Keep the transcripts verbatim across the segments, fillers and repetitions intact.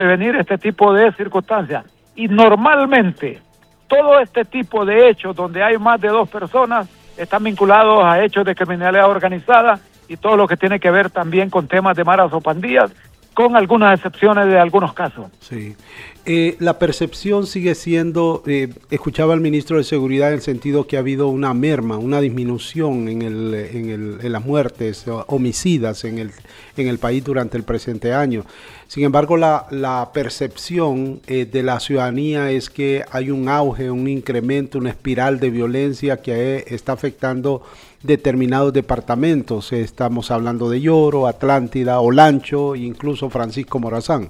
prevenir este tipo de circunstancias. Y normalmente todo este tipo de hechos donde hay más de dos personas están vinculados a hechos de criminalidad organizada y todo lo que tiene que ver también con temas de maras o pandillas, con algunas excepciones de algunos casos. Sí. Eh, la percepción sigue siendo, eh, escuchaba al ministro de Seguridad en el sentido que ha habido una merma, una disminución en, el, en, el, en las muertes homicidas en el, en el país durante el presente año. Sin embargo, la, la percepción eh, de la ciudadanía es que hay un auge, un incremento, una espiral de violencia que eh, está afectando determinados departamentos. Estamos hablando de Yoro, Atlántida, Olancho, incluso Francisco Morazán.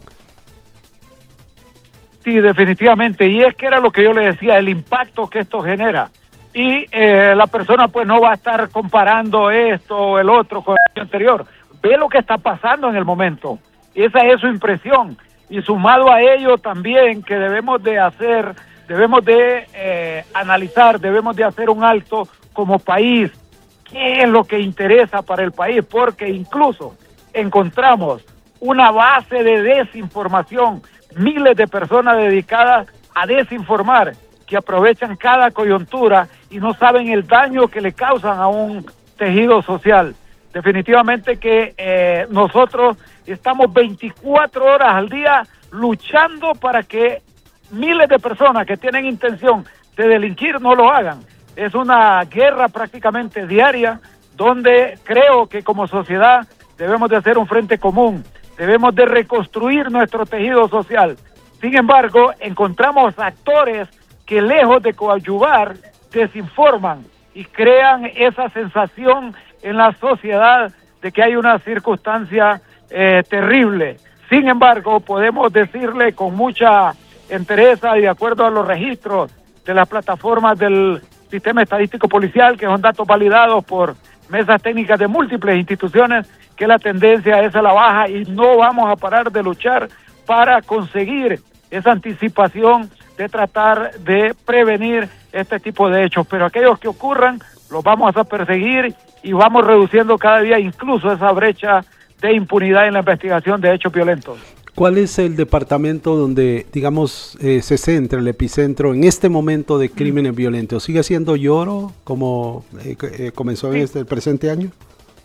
Sí, definitivamente, y es que era lo que yo le decía, el impacto que esto genera, y eh, la persona pues no va a estar comparando esto o el otro con el anterior, ve lo que está pasando en el momento, esa es su impresión, y sumado a ello también que debemos de hacer, debemos de eh, analizar, debemos de hacer un alto como país, qué es lo que interesa para el país, porque incluso encontramos una base de desinformación, miles de personas dedicadas a desinformar, que aprovechan cada coyuntura y no saben el daño que le causan a un tejido social. Definitivamente que eh, nosotros estamos veinticuatro horas al día luchando para que miles de personas que tienen intención de delinquir no lo hagan. Es una guerra prácticamente diaria donde creo que como sociedad debemos de hacer un frente común. Debemos de reconstruir nuestro tejido social. Sin embargo, encontramos actores que lejos de coadyuvar, desinforman y crean esa sensación en la sociedad de que hay una circunstancia eh, terrible. Sin embargo, podemos decirle con mucha entereza y de acuerdo a los registros de las plataformas del Sistema Estadístico Policial, que son datos validados por mesas técnicas de múltiples instituciones, que la tendencia es a la baja y no vamos a parar de luchar para conseguir esa anticipación de tratar de prevenir este tipo de hechos. Pero aquellos que ocurran, los vamos a perseguir y vamos reduciendo cada día incluso esa brecha de impunidad en la investigación de hechos violentos. ¿Cuál es el departamento donde, digamos, eh, se centra el epicentro en este momento de crímenes violentos? ¿Sigue siendo Yoro como eh, eh, comenzó sí. en este el presente año?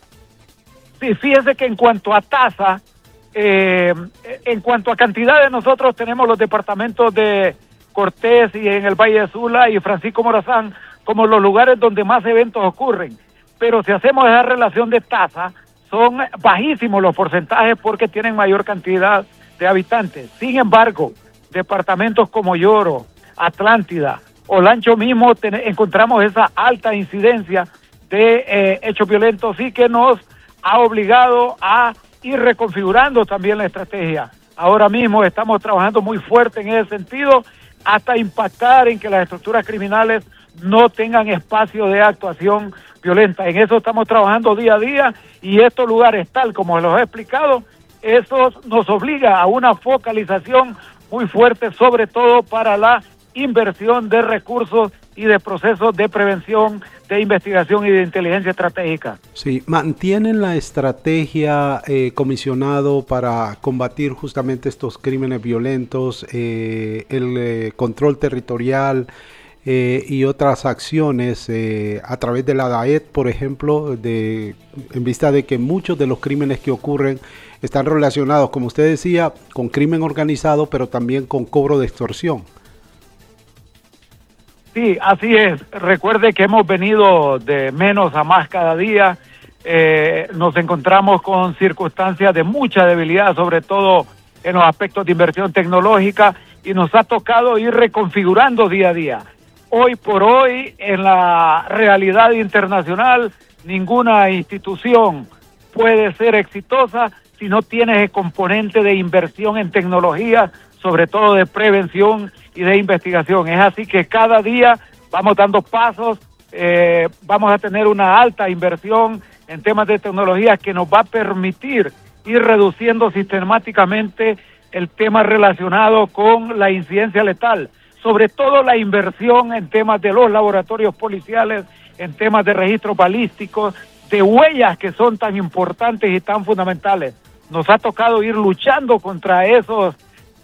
Sí, fíjese que en cuanto a tasa, eh, en cuanto a cantidades, nosotros tenemos los departamentos de Cortés y en el Valle de Sula y Francisco Morazán como los lugares donde más eventos ocurren. Pero si hacemos esa relación de tasa, son bajísimos los porcentajes porque tienen mayor cantidad de habitantes. Sin embargo, departamentos como Yoro, Atlántida, Olancho mismo, ten, encontramos esa alta incidencia de eh, hechos violentos y que nos ha obligado a ir reconfigurando también la estrategia. Ahora mismo estamos trabajando muy fuerte en ese sentido hasta impactar en que las estructuras criminales no tengan espacio de actuación violenta. En eso estamos trabajando día a día y estos lugares, tal como los he explicado, eso nos obliga a una focalización muy fuerte, sobre todo para la inversión de recursos y de procesos de prevención, de investigación y de inteligencia estratégica. Sí, ¿mantienen la estrategia, eh, comisionado, para combatir justamente estos crímenes violentos, eh, el eh, control territorial eh, y otras acciones eh, a través de la D A E T, por ejemplo, de, en vista de que muchos de los crímenes que ocurren están relacionados, como usted decía, con crimen organizado, pero también con cobro de extorsión? Sí, así es. Recuerde que hemos venido de menos a más cada día. Eh, nos encontramos con circunstancias de mucha debilidad, sobre todo en los aspectos de inversión tecnológica, y nos ha tocado ir reconfigurando día a día. Hoy por hoy, en la realidad internacional, ninguna institución puede ser exitosa si no tienes el componente de inversión en tecnología, sobre todo de prevención y de investigación. Es así que cada día vamos dando pasos, eh, vamos a tener una alta inversión en temas de tecnología que nos va a permitir ir reduciendo sistemáticamente el tema relacionado con la incidencia letal, sobre todo la inversión en temas de los laboratorios policiales, en temas de registros balísticos, de huellas que son tan importantes y tan fundamentales. Nos ha tocado ir luchando contra esos